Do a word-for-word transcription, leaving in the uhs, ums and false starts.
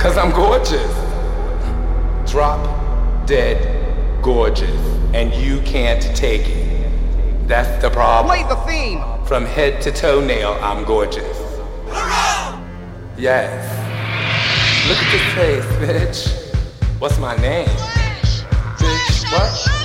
Cause I'm gorgeous. Drop dead gorgeous. And you can't take it. That's the problem. Play the theme. From head to toenail, I'm gorgeous. Yes. Look at this face, bitch. What's my name? Bitch, what?